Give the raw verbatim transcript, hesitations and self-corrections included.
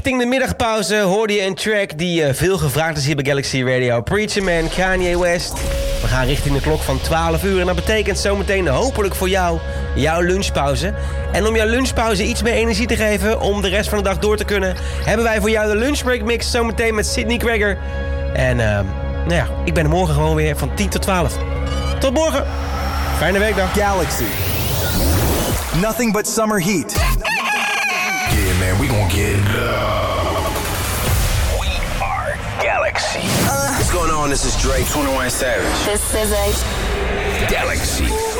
Richting de middagpauze hoorde je een track die uh, veel gevraagd is hier bij Galaxy Radio. Preacher Man, Kanye West. We gaan richting de klok van twaalf uur en dat betekent zometeen hopelijk voor jou jouw lunchpauze. En om jouw lunchpauze iets meer energie te geven om de rest van de dag door te kunnen, hebben wij voor jou de Lunchbreak Mix zometeen met Sydney Gregor. En uh, nou ja, ik ben er morgen gewoon weer van tien tot twaalf. Tot morgen. Fijne weekdag. Galaxy. Nothing but summer heat. Yeah, man, we gon' get it up. We are Galaxy. Uh, What's going on? This is Drake. twenty-one Savage. This is a Galaxy.